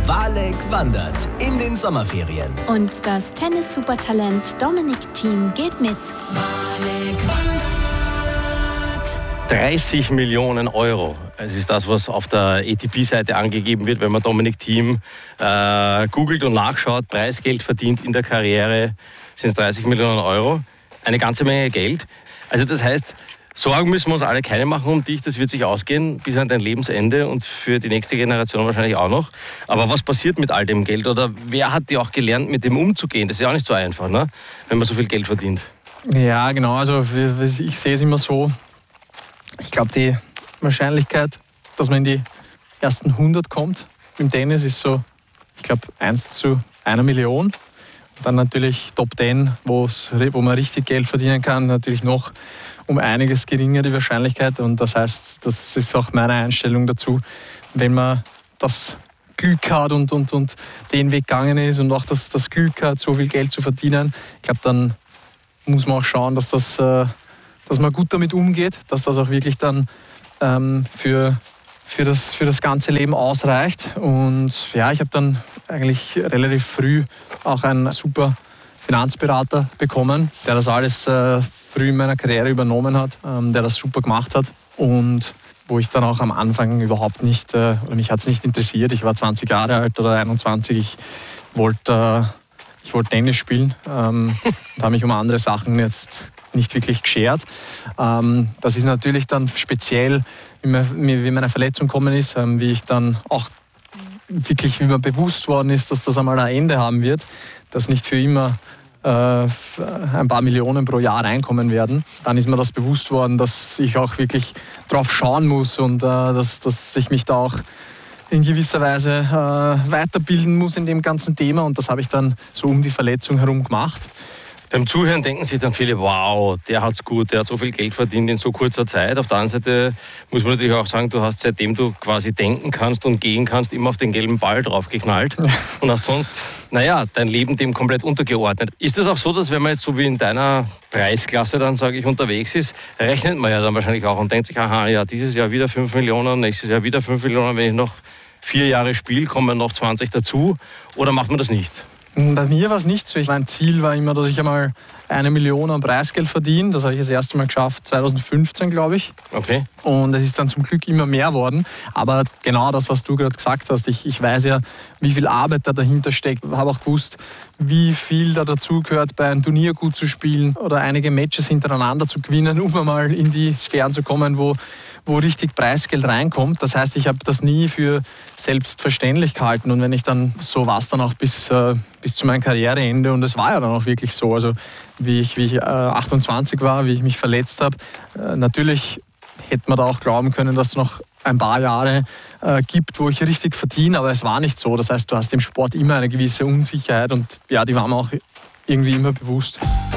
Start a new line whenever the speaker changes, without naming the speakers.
Walek wandert in den Sommerferien.
Und das Tennis-Supertalent Dominic Thiem geht mit. Walek wandert.
30 Millionen Euro. Es ist das, was auf der ATP-Seite angegeben wird, wenn man Dominic Thiem googelt und nachschaut. Preisgeld verdient in der Karriere sind es 30 Millionen Euro. Eine ganze Menge Geld. Also das heißt, Sorgen müssen wir uns alle keine machen um dich. Das wird sich ausgehen bis an dein Lebensende und für die nächste Generation wahrscheinlich auch noch. Aber was passiert mit all dem Geld? Oder wer hat dir auch gelernt, mit dem umzugehen? Das ist ja auch nicht so einfach, ne? Wenn man so viel Geld verdient.
Ja, genau. Also ich sehe es immer so. Ich glaube, die Wahrscheinlichkeit, dass man in die ersten 100 kommt im Tennis, ist so, ich glaube, 1 zu 1 Million. Dann natürlich Top 10, wo man richtig Geld verdienen kann, natürlich noch um einiges geringer die Wahrscheinlichkeit. Und das heißt, das ist auch meine Einstellung dazu, wenn man das Glück hat und den Weg gegangen ist und auch das Glück hat, so viel Geld zu verdienen, ich glaube, dann muss man auch schauen, dass man gut damit umgeht, dass das auch wirklich dann für das ganze Leben ausreicht. Und ja, ich habe dann eigentlich relativ früh auch einen super Finanzberater bekommen, der das alles früh in meiner Karriere übernommen hat, der das super gemacht hat und wo ich dann auch am Anfang überhaupt nicht, oder mich hat es nicht interessiert. Ich war 20 Jahre alt oder 21, ich wollte Tennis spielen und habe mich um andere Sachen jetzt nicht wirklich geschert. Das ist natürlich dann speziell, wie meine Verletzung gekommen ist, wie ich dann auch wirklich, wie mir bewusst worden ist, dass das einmal ein Ende haben wird, dass nicht für immer ein paar Millionen pro Jahr reinkommen werden. Dann ist mir das bewusst worden, dass ich auch wirklich drauf schauen muss und dass ich mich da auch in gewisser Weise weiterbilden muss in dem ganzen Thema. Und das habe ich dann so um die Verletzung herum gemacht.
Beim Zuhören denken sich dann viele, wow, der hat's gut, der hat so viel Geld verdient in so kurzer Zeit. Auf der anderen Seite muss man natürlich auch sagen, du hast, seitdem du quasi denken kannst und gehen kannst, immer auf den gelben Ball drauf geknallt und hast sonst, dein Leben dem komplett untergeordnet. Ist es auch so, dass wenn man jetzt so wie in deiner Preisklasse dann, sage ich, unterwegs ist, rechnet man ja dann wahrscheinlich auch und denkt sich, aha, ja, dieses Jahr wieder 5 Millionen, nächstes Jahr wieder 5 Millionen, wenn ich noch 4 Jahre spiele, kommen noch 20 dazu, oder macht man das nicht?
Bei mir war es nicht so. Mein Ziel war immer, dass ich einmal 1 Million an Preisgeld verdiene. Das habe ich das erste Mal geschafft, 2015, glaube ich.
Okay.
Und es ist dann zum Glück immer mehr worden. Aber genau das, was du gerade gesagt hast, ich weiß ja, wie viel Arbeit da dahinter steckt. Ich habe auch gewusst, wie viel da dazu gehört, bei einem Turnier gut zu spielen oder einige Matches hintereinander zu gewinnen, um einmal in die Sphären zu kommen, wo richtig Preisgeld reinkommt. Das heißt, ich habe das nie für selbstverständlich gehalten. Und wenn ich dann, so war es dann auch bis zu meinem Karriereende. Und es war ja dann auch wirklich so. Also wie ich 28 war, wie ich mich verletzt habe, natürlich hätte man da auch glauben können, dass es noch ein paar Jahre gibt, wo ich richtig verdiene. Aber es war nicht so. Das heißt, du hast im Sport immer eine gewisse Unsicherheit. Und ja, die war mir auch irgendwie immer bewusst.